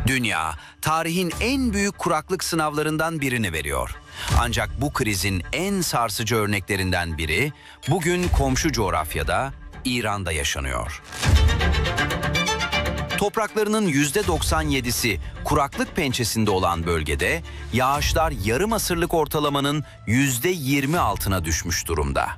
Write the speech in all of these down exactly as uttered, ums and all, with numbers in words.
Dünya, tarihin en büyük kuraklık sınavlarından birini veriyor. Ancak bu krizin en sarsıcı örneklerinden biri bugün komşu coğrafyada, İran'da yaşanıyor. Topraklarının yüzde doksan yedisi kuraklık pençesinde olan bölgede yağışlar yarım asırlık ortalamanın yüzde yirmi altına düşmüş durumda.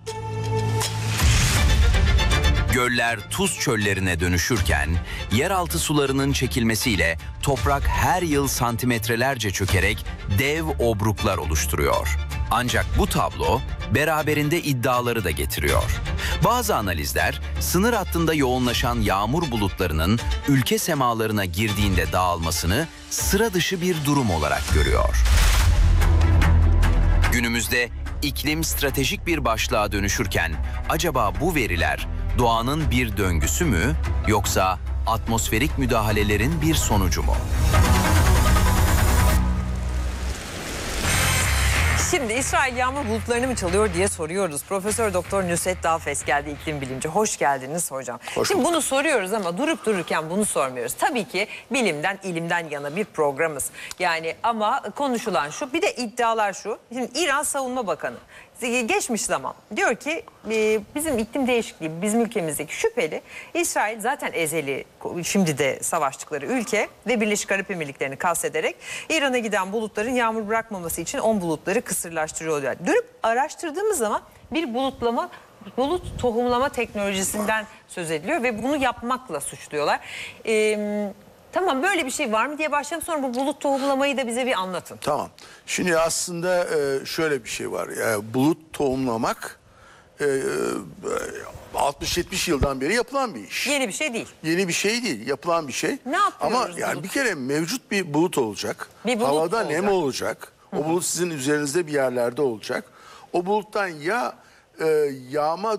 Göller tuz çöllerine dönüşürken yeraltı sularının çekilmesiyle toprak her yıl santimetrelerce çökerek dev obruklar oluşturuyor. Ancak bu tablo beraberinde iddiaları da getiriyor. Bazı analizler sınır hattında yoğunlaşan yağmur bulutlarının ülke semalarına girdiğinde dağılmasını sıra dışı bir durum olarak görüyor. Günümüzde iklim stratejik bir başlığa dönüşürken acaba bu veriler doğanın bir döngüsü mü yoksa atmosferik müdahalelerin bir sonucu mu? Şimdi İsrail yağmur bulutlarını mı çalıyor diye soruyoruz. Profesör Doktor Nusret Dağfes geldi, iklim bilimci. Hoş geldiniz hocam. Hoş Şimdi bulduk. bunu soruyoruz ama durup dururken bunu sormuyoruz. Tabii ki bilimden, ilimden yana bir programız. Yani ama konuşulan şu, bir de iddialar şu. Şimdi İran Savunma Bakanı geçmiş zaman diyor ki bizim iklim değişikliği bizim ülkemizdeki şüpheli. İsrail zaten ezeli, şimdi de savaştıkları ülke ve Birleşik Arap Emirlikleri'ni kastederek İran'a giden bulutların yağmur bırakmaması için on bulutları kısırlaştırıyorlar. Dönüp araştırdığımız zaman bir bulutlama bulut tohumlama teknolojisinden söz ediliyor ve bunu yapmakla suçluyorlar. Ee, tamam, böyle bir şey var mı diye başlayalım, sonra bu bulut tohumlamayı da bize bir anlatın. Tamam. Şimdi aslında e, şöyle bir şey var. Yani bulut tohumlamak e, altmış yetmiş yıldan beri yapılan bir iş. Yeni bir şey değil. Yeni bir şey değil, yapılan bir şey. Ne yapıyoruz Ama yani bulut? bir kere mevcut bir bulut olacak. Bir bulut Havada olacak. nem olacak. O bulut sizin üzerinizde bir yerlerde olacak. O buluttan ya e, yağma